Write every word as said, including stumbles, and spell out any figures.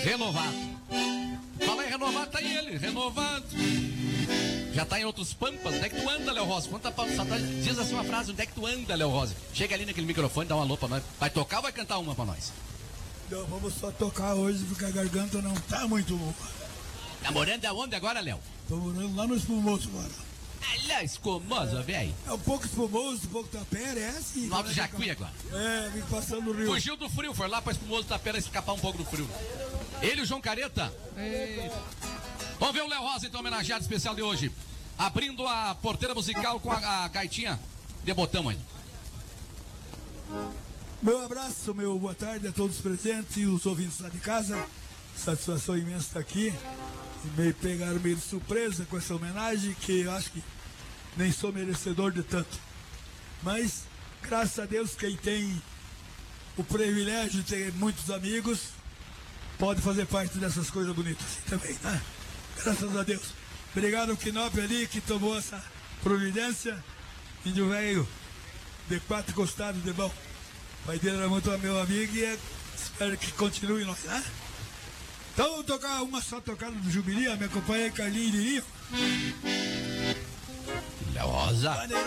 Renovado. Fala em renovado, tá aí ele, renovado. Já tá em outros pampas. Onde é que tu anda, Léo Rosa? Conta pra, diz assim uma frase, onde é que tu anda, Léo Rosa? Chega ali naquele microfone, dá uma alô pra nós. Vai tocar ou vai cantar uma pra nós? Não, vamos só tocar hoje porque a garganta não tá muito boa. Tá morando aonde agora, Léo? Tô morando lá no Espumoso agora. Olha, escumoso, velho. É um pouco espumoso, um pouco tapera, é assim. No Alto Jacuí agora. É, vim passando o rio. Fugiu do frio, foi lá pra Espumoso Tapera escapar um pouco do frio. Ele e o João Careta. Eita. Vamos ver o Léo Rosa, então, homenageado especial de hoje. Abrindo a porteira musical com a, a gaitinha de botão aí. Meu abraço, meu boa tarde a todos os presentes e os ouvintes lá de casa. Satisfação imensa estar aqui. E me pegaram meio de surpresa com essa homenagem que eu acho que nem sou merecedor de tanto. Mas, graças a Deus, quem tem o privilégio de ter muitos amigos pode fazer parte dessas coisas bonitas assim também, né? Graças a Deus. Obrigado ao Quinop ali que tomou essa providência. Índio velho de quatro costados de bom. O pai dele era muito meu amigo e é, espero que continue nós, né? Então vamos tocar uma só tocada do Jubilee. Me acompanha aí, Carlinhos e Lirinho. Léo Rosa.